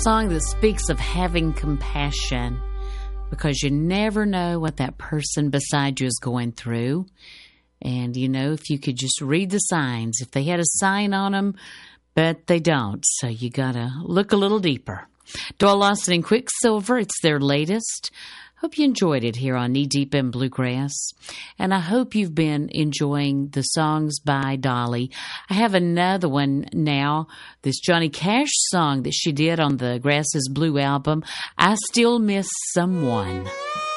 song that speaks of having compassion, because you never know what that person beside you is going through. And, you know, if you could just read the signs, if they had a sign on them, but they don't. So you got to look a little deeper. Doyle Lawson and Quicksilver, it's their latest. Hope you enjoyed it here on Knee Deep in Bluegrass. And I hope you've been enjoying the songs by Dolly. I have another one now, this Johnny Cash song that she did on the Grass is Blue album, I Still Miss Someone.